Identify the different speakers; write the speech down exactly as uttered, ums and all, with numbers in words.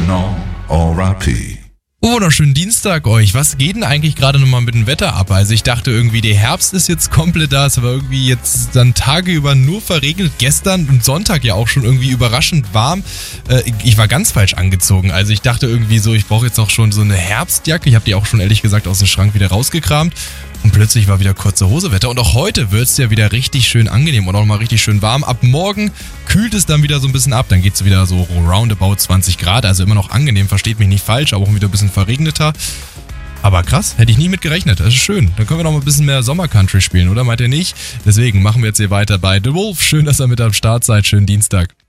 Speaker 1: Original R I P.
Speaker 2: Oh, wunderschönen Dienstag euch. Was geht denn eigentlich gerade nochmal mit dem Wetter ab? Also ich dachte irgendwie, der Herbst ist jetzt komplett da, es war irgendwie jetzt dann Tage über nur verregnet. Gestern und Sonntag ja auch schon irgendwie überraschend warm. Äh, ich war ganz falsch angezogen. Also ich dachte irgendwie so, ich brauche jetzt auch schon so eine Herbstjacke. Ich habe die auch schon ehrlich gesagt aus dem Schrank wieder rausgekramt. Und plötzlich war wieder kurze Hosewetter. Und auch heute wird es ja wieder richtig schön angenehm und auch mal richtig schön warm. Ab morgen kühlt es dann wieder so ein bisschen ab. Dann geht es wieder so roundabout zwanzig Grad. Also immer noch angenehm, versteht mich nicht falsch, aber auch wieder ein bisschen verregneter. Aber krass, hätte ich nie mit gerechnet. Das ist schön. Dann können wir noch mal ein bisschen mehr Sommer-Country spielen, oder? Meint ihr nicht? Deswegen machen wir jetzt hier weiter bei The Wolf. Schön, dass ihr mit am Start seid. Schönen Dienstag.